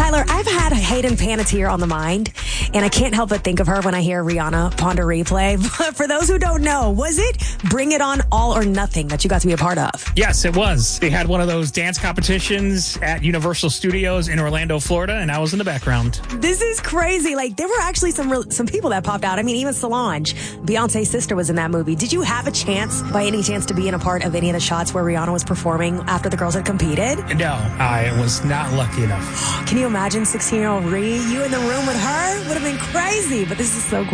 Tyler, I've had Hayden Panettiere on the mind, and I can't help but think of her when I hear Rihanna Ponder Replay. But for those who don't know, was it Bring It On All or Nothing that you got to be a part of? Yes, it was. They had one of those dance competitions at Universal Studios in Orlando, Florida, and I was in the background. This is crazy. Like, there were actually some people that popped out. I mean, even Solange, Beyonce's sister, was in that movie. Did you have a chance, by any chance, to be in a part of any of the shots where Rihanna was performing after the girls had competed? No, I was not lucky enough. Can you imagine 16-year-old Ree? You in the room with her? Would have been crazy, but this is so cool.